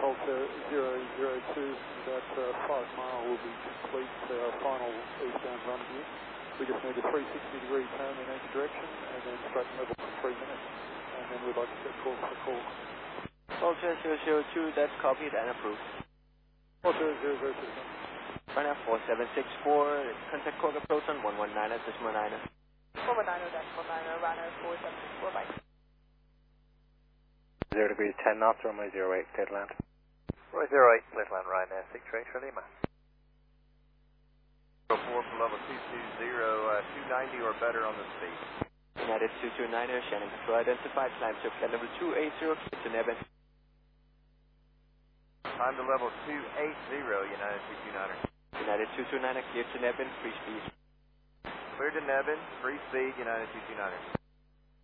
hold 002, about 5 mile will be complete our final eastbound run here. We just need a 360-degree turn in each direction and then straight level for 3 minutes. And then we'd like to set course for call. Vulture 002, that's copied and approved. Vulture 002. Runner 4764, contact code approach on 119 at decimal 9er. 119 decimal 9er, runner 4764, bye. 0 degrees 10 knots, runway 08, clear to land. Runway 08, clear to land, Ryanair 633 Lima. 04 for level 220, 290 or better on the speed. United 229er, Shannon control identified, climb to flight level 280, clear to Nebben. Time to level 280, United 229er. United 229er, clear to Nebben, free speed. Clear to Nebben, free speed, United 229er.